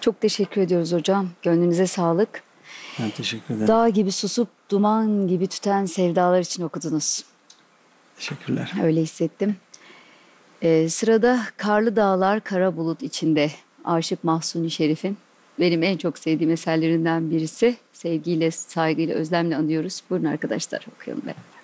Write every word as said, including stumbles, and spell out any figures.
Çok teşekkür ediyoruz hocam. Gönlünüze sağlık. Ben teşekkür ederim. Dağ gibi susup duman gibi tüten sevdalar için okudunuz. Teşekkürler. Öyle hissettim. Ee, sırada Karlı Dağlar Kara Bulut içinde Aşık Mahzuni Şerif'in benim en çok sevdiğim eserlerinden birisi. Sevgiyle, saygıyla, özlemle anıyoruz. Buyurun arkadaşlar, okuyalım beraber.